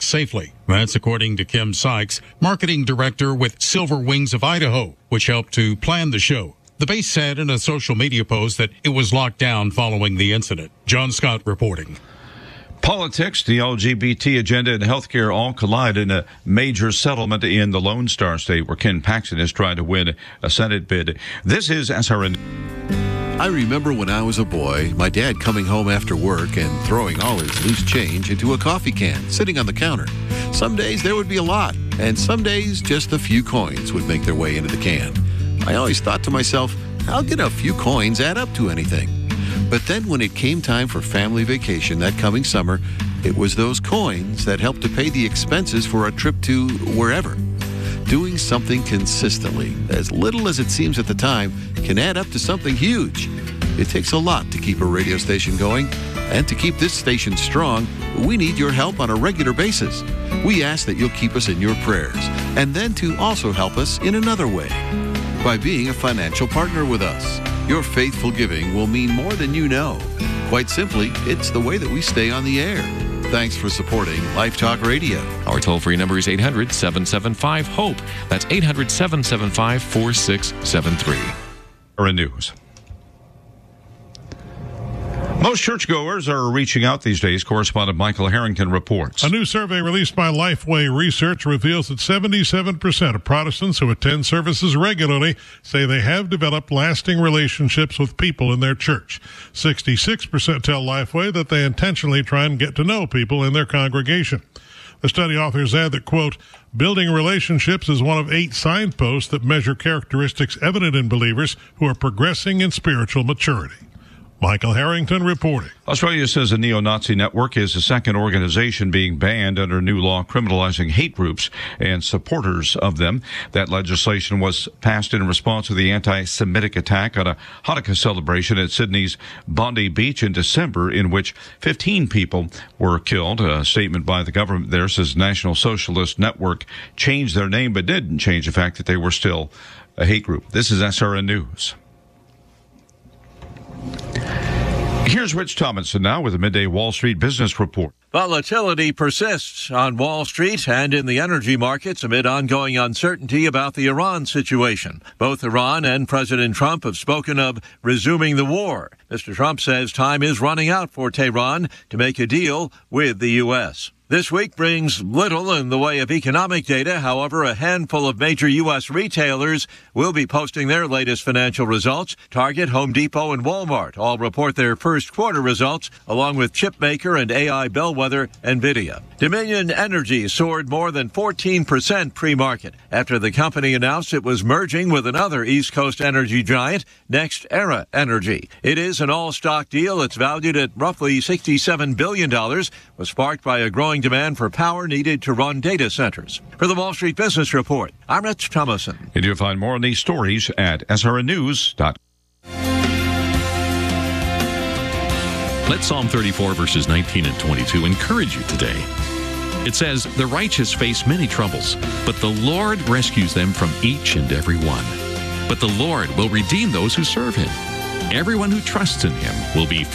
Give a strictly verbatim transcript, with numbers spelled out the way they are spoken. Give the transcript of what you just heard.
safely. That's according to Kim Sykes, marketing director with Silver Wings of Idaho, which helped to plan the show. The base said in a social media post that it was locked down following the incident. John Scott reporting. Politics, the L G B T agenda, and healthcare all collide in a major settlement in the Lone Star State, where Ken Paxton is trying to win a Senate bid. This is S R N. I remember when I was a boy, my dad coming home after work and throwing all his loose change into a coffee can sitting on the counter. Some days there would be a lot, and some days just a few coins would make their way into the can. I always thought to myself, how can a few coins add up to anything? But then when it came time for family vacation that coming summer, it was those coins that helped to pay the expenses for a trip to wherever. Doing something consistently, as little as it seems at the time, can add up to something huge. It takes a lot to keep a radio station going, and to keep this station strong, we need your help on a regular basis. We ask that you'll keep us in your prayers, and then to also help us in another way, by being a financial partner with us. Your faithful giving will mean more than you know. Quite simply, it's the way that we stay on the air. Thanks for supporting Life Talk Radio. Our toll-free number is eight hundred, seven seven five, HOPE. That's eight hundred, seven seven five, four six seven three. News. Most churchgoers are reaching out these days. Correspondent Michael Harrington reports. A new survey released by Lifeway Research reveals that seventy-seven percent of Protestants who attend services regularly say they have developed lasting relationships with people in their church. sixty-six percent tell Lifeway that they intentionally try and get to know people in their congregation. The study authors add that, quote, building relationships is one of eight signposts that measure characteristics evident in believers who are progressing in spiritual maturity. Michael Harrington reporting. Australia says a neo-Nazi network is the second organization being banned under new law criminalizing hate groups and supporters of them. That legislation was passed in response to the anti-Semitic attack on a Hanukkah celebration at Sydney's Bondi Beach in December, in which fifteen people were killed. A statement by the government there says National Socialist Network changed their name but didn't change the fact that they were still a hate group. This is S R N News. Here's Rich Tomlinson now with a midday Wall Street business report. Volatility persists on Wall Street and in the energy markets amid ongoing uncertainty about the Iran situation. Both Iran and President Trump have spoken of resuming the war. Mister Trump says time is running out for Tehran to make a deal with the U S. This week brings little in the way of economic data. However, a handful of major U S retailers will be posting their latest financial results. Target, Home Depot, and Walmart all report their first quarter results, along with chip maker and A I bellwether NVIDIA. Dominion Energy soared more than fourteen percent pre-market after the company announced it was merging with another East Coast energy giant, NextEra Energy. It is an all-stock deal. It's valued at roughly sixty-seven billion dollars, was sparked by a growing demand for power needed to run data centers. For the Wall Street Business Report, I'm Rich Thomason. And you'll find more on these stories at S R N news dot com. Let Psalm thirty-four, verses nineteen and twenty-two encourage you today. It says, the righteous face many troubles, but the Lord rescues them from each and every one. But the Lord will redeem those who serve him. Everyone who trusts in him will be